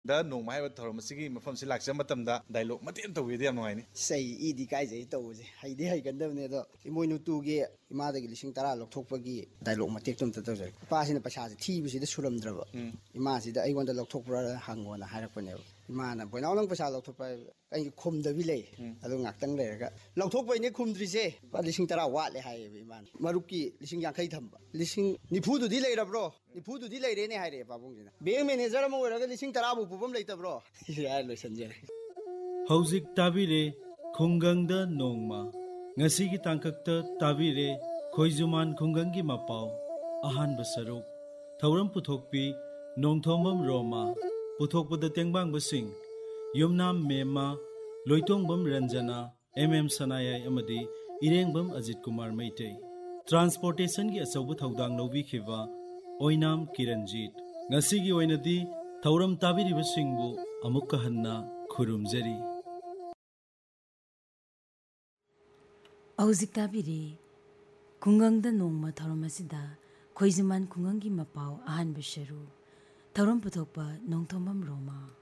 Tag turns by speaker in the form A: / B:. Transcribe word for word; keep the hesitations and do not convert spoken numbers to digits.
A: ꯗ ꯅꯣꯡꯃ ꯍꯥꯏꯕ ꯊꯧꯔꯝ ꯑꯁꯤꯒꯤ ꯃꯐꯝꯁꯤ ꯂꯥꯛꯆꯕ ꯃꯇꯝꯗ ꯗꯥꯏꯂꯣꯛ ꯃꯇꯦꯛ ꯑꯃ ꯇꯧꯕꯤꯔꯗꯤ ꯌꯥꯝ ꯅꯨꯡꯉꯥꯏꯅꯤ.
B: ꯁꯩ ꯏꯗꯤ ꯀꯥꯏꯖꯩ ꯇꯧꯕꯁꯦ ꯍꯩꯗꯤ ꯍꯩꯒꯟꯗꯕꯅꯦ ꯑꯗꯣ ꯏꯃꯣꯏꯅꯨ ꯇꯨꯒꯤ ꯏꯃꯥꯗꯒꯤ ꯂꯤꯁꯤꯡ ꯇꯔꯥ ꯂꯧꯊꯣꯛꯄꯒꯤ ꯗꯥꯏꯂꯣꯛ ꯃꯇꯦꯛꯇꯣ ꯑꯝꯇ ꯇꯧꯖꯔꯦ. ꯏꯄꯥꯁꯤꯅ ꯄꯩꯁꯥꯁꯦ ꯊꯤꯕꯁꯤꯗ ꯁꯨꯔꯝꯗ꯭ꯔꯕ ꯏꯃꯥꯁꯤꯗ ꯑꯩꯉꯣꯟꯗ ꯂꯧꯊꯣꯛꯄ꯭ꯔꯥ ꯍꯪꯉꯣꯅ ꯍꯥꯏꯔꯛꯄꯅꯦꯕ. ꯏꯃꯥꯅ ꯕꯣꯏꯅꯥꯎ ꯅꯪ ꯄꯩꯁꯥ ꯂꯧꯊꯣꯛꯄ ꯑꯩ ꯈꯨꯝꯗꯕꯤ ꯂꯩ. ꯑꯗꯣ ꯉꯥꯛꯇꯪ ꯂꯩꯔꯒ ꯂꯧꯊꯣꯛꯄꯩꯅꯦ ꯈꯨꯝꯗ꯭ꯔꯤꯁꯦ ꯂꯨꯄꯥ ꯂꯤꯁꯤꯡ ꯇꯔꯥ ꯋꯥꯠꯂꯦ ꯍꯥꯏꯌꯦꯕ ꯏꯃꯥꯅ. ꯃꯔꯨꯞꯀꯤ ꯂꯤꯁꯤꯡ ꯌꯥꯡꯈꯩ ꯊꯝꯕ ꯂꯤꯁꯤꯡ ꯅꯤꯐꯨꯗꯨꯗꯤ ꯂꯩꯔꯕ꯭ꯔꯣ ꯅꯤꯐꯨꯗꯨꯗꯤ ꯂꯩꯔꯦꯅꯦ ꯍꯥꯏꯔꯛꯑꯦ ꯄꯥꯕꯨꯡꯁꯤꯅ. ꯕꯦꯡ ꯃꯦꯅꯦꯖꯔ ꯑꯃ ꯑꯣꯏꯔꯒ ꯂꯤꯁꯤꯡ ꯇꯔꯥꯕꯨ ꯄꯨꯐꯝ ꯂꯩꯇꯕ꯭ꯔꯣ ꯍꯥꯏꯔ ꯂꯣꯏꯁꯤꯟꯖꯔꯦ.
C: ꯍꯧꯖꯤꯛ ꯇꯥꯕꯤꯔꯦ ꯈꯨꯡꯒꯪꯗ ꯅꯣꯡꯃ. ꯉꯁꯤꯒꯤ ꯇꯥꯡꯀꯛꯇ ꯇꯥꯕꯤꯔꯦ ꯈꯣꯏꯖꯨꯃꯥꯟ ꯈꯨꯡꯒꯪꯒꯤ ꯃꯄꯥꯎ ꯑꯍꯥꯟꯕ ꯁꯔꯨꯛ. ꯊꯧꯔꯝ ꯄꯨꯊꯣꯛꯄꯤ ꯅꯣꯡꯊꯣꯝꯕꯝ ꯔꯣꯃꯥ. ꯄꯨꯊꯣꯛꯄꯗ ꯇꯦꯡꯕꯥꯡꯕꯁꯤꯡ ꯌꯨꯝꯅꯥꯝ ꯃꯦꯝꯃ, ꯂꯣꯏꯇꯣꯡꯕꯝ ꯔꯟꯖꯅꯥ, ꯑꯦꯝ ꯑꯦꯝ ꯁꯅꯥꯌꯥꯏ ꯑꯃꯗꯤ ꯏꯔꯦꯡꯕꯝ ꯑꯖꯤꯠ ꯀꯨꯃꯥꯔ ꯃꯩꯇꯩ. ꯇ꯭ꯔꯥꯟꯁꯄꯣꯔꯇꯦꯁꯟꯒꯤ ꯑꯆꯧꯕ ꯊꯧꯗꯥꯡ ꯂꯧꯕꯤꯈꯤꯕ ꯑꯣꯏꯅꯥꯝ ꯀꯤꯔꯟꯖꯤꯠ. ꯉꯁꯤꯒꯤ ꯑꯣꯏꯅꯗꯤ ꯊꯧꯔꯝ ꯇꯥꯕꯤꯔꯤꯕꯁꯤꯡꯕꯨ ꯑꯃꯨꯛꯀ ꯍꯟꯅ ꯈꯨꯔꯨꯝꯖꯔꯤ.
D: ꯍꯧꯖꯤꯛ ꯇꯥꯕꯤꯔꯤ ꯈꯨꯡꯒꯪꯗ ꯅꯣꯡꯃ ꯊꯧꯔꯝ ꯑꯁꯤꯗ ꯈꯣꯏꯖꯨꯃꯥꯟ ꯈꯨꯡꯒꯪꯒꯤ ꯃꯄꯥꯎ ꯑꯍꯥꯟꯕ ꯁꯔꯨꯛ. ꯊꯧꯔꯝ ꯄꯨꯊꯣꯛꯄ ꯅꯣꯡꯊꯣꯝꯕꯝ ꯔꯣꯃꯥ.